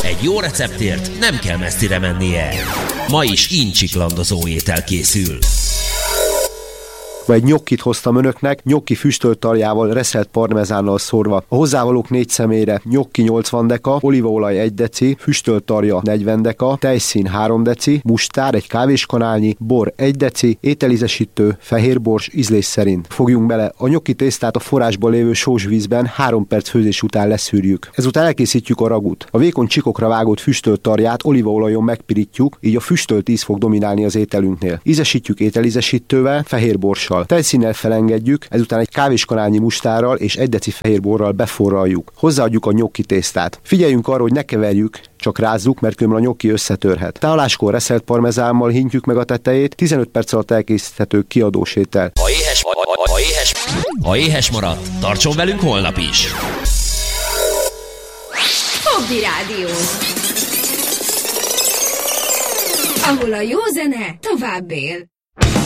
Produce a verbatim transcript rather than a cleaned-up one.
Egy jó receptért nem kell messzire mennie. Ma is incsiklandozó étel készül. Egy nyokkit hoztam önöknek, nyokki füstölt tarjával, reszelt parmezánnal szórva. A hozzávalók négy személyre: nyokki nyolcvan deka, olívaolaj egy deci, füstölt tarja negyven deka, tejszín három deci, mustár egy kávéskanálnyi, bor egy deci, ételízesítő, fehérbors ízlés szerint. Fogjunk bele, a nyokki tésztát a forrásban lévő sós vízben három perc főzés után leszűrjük. Ezután elkészítjük a ragut. A vékony csikokra vágott füstölt tarját olívaolajon megpirítjuk, így a füstölt íz fog dominálni az ételünknél. Ízesítjük ételízesítővel, fehérborssal. Tejszínnel felengedjük, ezután egy kávéskanálnyi mustárral és egy deci fehérborral beforraljuk. Hozzáadjuk a nyokki tésztát. Figyeljünk arra, hogy ne keverjük, csak rázzuk, mert különben a nyokki összetörhet. Táláskor reszelt parmezámmal hintjük meg a tetejét, tizenöt perc alatt elkészíthető kiadós étel. Ha éhes, ha, ha, ha éhes, ha éhes maradt, tartson velünk holnap is! Hobby Rádió, ahol a jó zene tovább él.